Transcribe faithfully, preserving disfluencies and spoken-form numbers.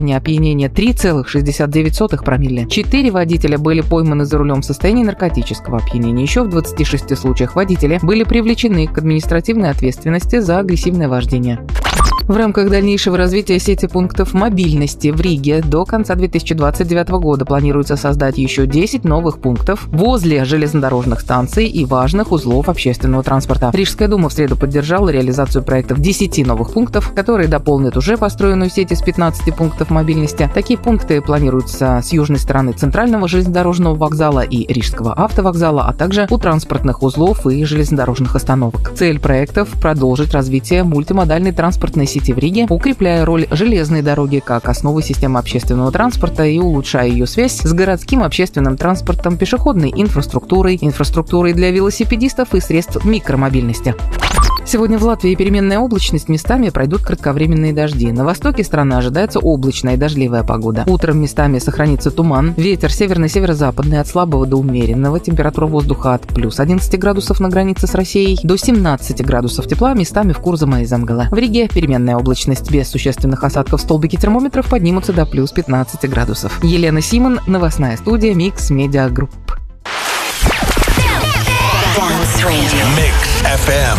опьянения три целых шестьдесят девять сотых промилле. Четыре водителя были пойманы за рулем в состоянии наркотического опьянения. Еще в двадцати шести случаях водители были привлечены к административной ответственности за агрессивное вождение. В рамках дальнейшего развития сети пунктов мобильности в Риге до конца две тысячи двадцать девятого года планируется создать еще десять новых пунктов возле железнодорожных станций и важных узлов общественного транспорта. Рижская дума в среду поддержала реализацию проектов десяти новых пунктов, которые дополнят уже построенную сеть из пятнадцати пунктов мобильности. Такие пункты планируются с южной стороны центрального железнодорожного вокзала и Рижского автовокзала, а также у транспортных узлов и железнодорожных остановок. Цель проектов – продолжить развитие мультимодальной транспортной сети в Риге, укрепляя роль железной дороги как основы системы общественного транспорта и улучшая ее связь с городским общественным транспортом, пешеходной инфраструктурой, инфраструктурой для велосипедистов и средств микромобильности. Сегодня в Латвии переменная облачность, местами пройдут кратковременные дожди. На востоке страны ожидается облачная и дождливая погода. Утром местами сохранится туман, ветер северно-северо-западный от слабого до умеренного, температура воздуха от плюс одиннадцати градусов на границе с Россией до семнадцати градусов тепла, местами в Курзаме и Земгале. В Риге переменная облачность без существенных осадков, столбики термометров поднимутся до плюс пятнадцати градусов. Елена Симон, новостная студия Микс Медиа Групп. Mix эф эм.